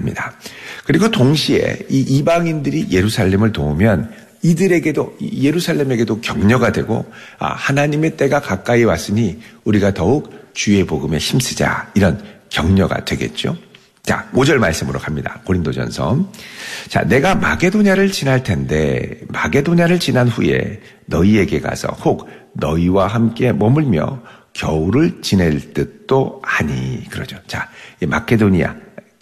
합니다. 그리고 동시에 이 이방인들이 예루살렘을 도우면 이들에게도, 예루살렘에게도 격려가 되고, 하나님의 때가 가까이 왔으니 우리가 더욱 주의 복음에 힘쓰자, 이런 격려가 되겠죠. 자, 5절 말씀으로 갑니다. 고린도전서. 자, 내가 마게도냐를 지날 텐데 마게도냐를 지난 후에 너희에게 가서 혹 너희와 함께 머물며 겨울을 지낼 듯도 하니, 그러죠. 자, 이 마케도니아,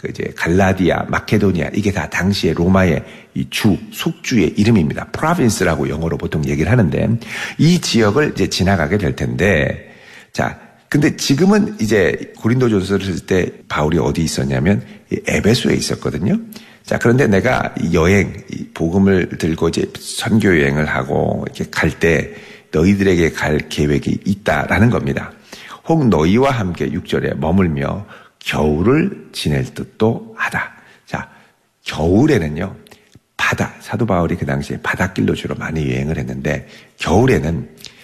갈라디아, 마케도니아, 이게 다 당시에 로마의 이 속주의 이름입니다. 프로빈스라고 영어로 보통 얘기를 하는데, 이 지역을 이제 지나가게 될 텐데, 자, 근데 지금은 이제 고린도전서를 쓸 때 바울이 어디 있었냐면 에베소에 있었거든요. 자, 그런데 내가 복음을 들고 이제 선교 여행을 하고 이렇게 갈 때 너희들에게 갈 계획이 있다라는 겁니다. 혹 너희와 함께 6절에 머물며 겨울을 지낼 듯도 하다. 자, 겨울에는요, 사도 바울이 그 당시에 바닷길로 주로 많이 여행을 했는데, 겨울에는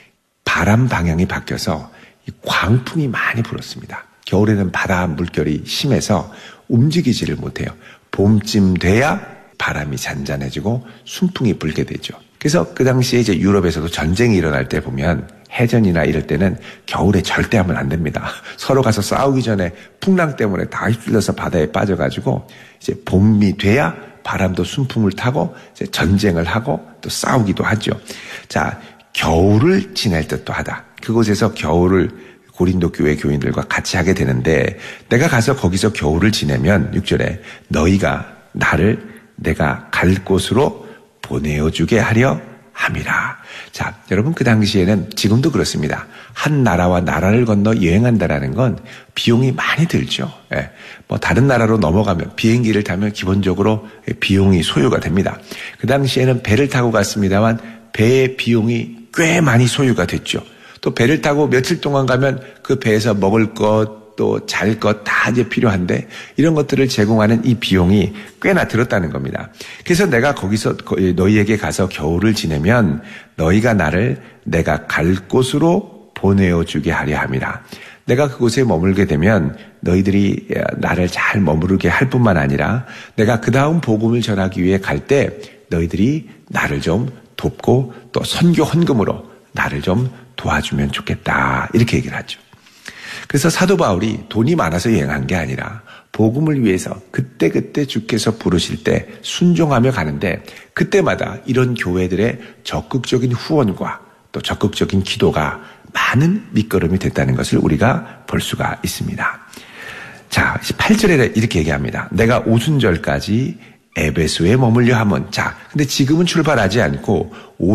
바람 방향이 바뀌어서 이 광풍이 많이 불었습니다. 겨울에는 바다 물결이 심해서 움직이지를 못해요. 봄쯤 돼야 바람이 잔잔해지고 순풍이 불게 되죠. 그래서 그 당시에 이제 유럽에서도 전쟁이 일어날 때 보면 해전이나 이럴 때는 겨울에 절대 하면 안 됩니다. 서로 가서 싸우기 전에 풍랑 때문에 다 휩쓸려서 바다에 빠져가지고 이제 봄이 돼야 바람도 순풍을 타고 이제 전쟁을 하고 또 싸우기도 하죠. 자, 겨울을 지낼 듯도 하다. 그곳에서 겨울을 고린도 교회 교인들과 같이 하게 되는데, 내가 가서 거기서 겨울을 지내면 6절에 너희가 나를 내가 갈 곳으로 보내어주게 하려 함이라. 자, 여러분, 그 당시에는 지금도 그렇습니다. 한 나라와 나라를 건너 여행한다라는 건 비용이 많이 들죠. 예. 뭐 다른 나라로 넘어가면 비행기를 타면 기본적으로 비용이 소요가 됩니다. 그 당시에는 배를 타고 갔습니다만 배의 비용이 꽤 많이 소요가 됐죠. 또 배를 타고 며칠 동안 가면 그 배에서 먹을 것, 또 잘 것 다 이제 필요한데, 이런 것들을 제공하는 이 비용이 꽤나 들었다는 겁니다. 그래서 내가 거기서 너희에게 가서 겨울을 지내면 너희가 나를 내가 갈 곳으로 보내어 주게 하려 함이라. 내가 그곳에 머물게 되면 너희들이 나를 잘 머무르게 할 뿐만 아니라 내가 그 다음 복음을 전하기 위해 갈 때 너희들이 나를 좀 돕고 또 선교 헌금으로 나를 좀 도와주면 좋겠다, 이렇게 얘기를 하죠. 그래서 사도 바울이 돈이 많아서 여행한 게 아니라 복음을 위해서 그때그때 주께서 부르실 때 순종하며 가는데, 그때마다 이런 교회들의 적극적인 후원과 또 적극적인 기도가 많은 밑거름이 됐다는 것을 우리가 볼 수가 있습니다. 자, 8절에 이렇게 얘기합니다. 내가 오순절까지 에베소에 머물려 함은. 자, 근데 지금은 출발하지 않고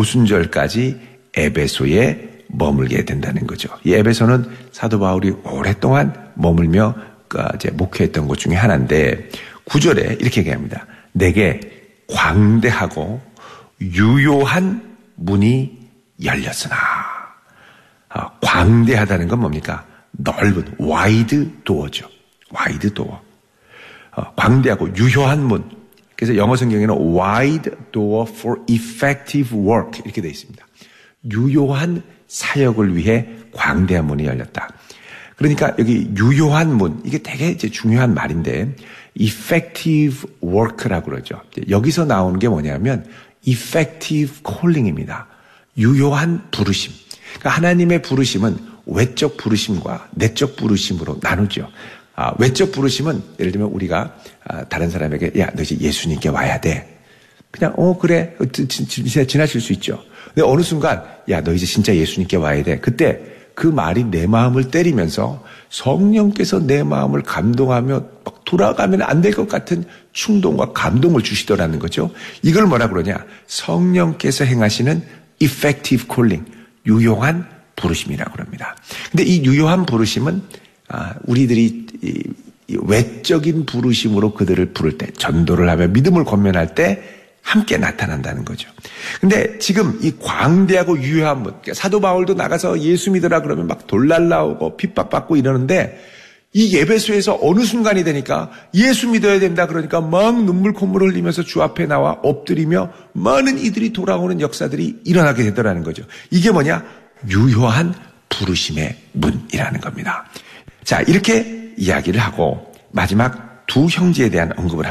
오순절까지 에베소에 머물게 된다는 거죠. 이 에베소는 사도 바울이 오랫동안 머물며 이제 목회했던 곳 중에 하나인데, 9절에 이렇게 얘기합니다. 내게 광대하고 유효한 문이 열렸으나. 광대하다는 건 뭡니까? 넓은, 와이드 도어죠. 와이드 도어. 광대하고 유효한 문. 그래서 영어 성경에는 wide door for effective work 이렇게 되어 있습니다. 유효한 사역을 위해 광대한 문이 열렸다. 그러니까 여기 유효한 문, 이게 되게 이제 중요한 말인데, effective work라고 그러죠. 여기서 나오는 게 뭐냐면 effective calling입니다. 유효한 부르심. 그러니까 하나님의 부르심은 외적 부르심과 내적 부르심으로 나누죠. 외적 부르심은 예를 들면 우리가 다른 사람에게 야, 너 이제 예수님께 와야 돼. 그냥 그래 지나칠 수 있죠. 근데 어느 순간 야, 너 이제 진짜 예수님께 와야 돼. 그때 그 말이 내 마음을 때리면서 성령께서 내 마음을 감동하며 막 돌아가면 안 될 것 같은 충동과 감동을 주시더라는 거죠. 이걸 뭐라 그러냐? 성령께서 행하시는 effective calling, 유용한 부르심이라고 합니다. 근데 이 유효한 부르심은 우리들이 이 외적인 부르심으로 그들을 부를 때, 전도를 하며 믿음을 권면할 때 함께 나타난다는 거죠. 근데 지금 이 광대하고 유효한 분, 사도 바울도 나가서 예수 믿으라 그러면 막 돌날 나오고 핍박받고 이러는데, 이 에베소에서 어느 순간이 되니까 예수 믿어야 된다 그러니까 막 눈물 콧물 흘리면서 주 앞에 나와 엎드리며 많은 이들이 돌아오는 역사들이 일어나게 되더라는 거죠. 이게 뭐냐? 유효한 부르심의 문이라는 겁니다. 자, 이렇게 이야기를 하고 마지막 두 형제에 대한 언급을 합니다.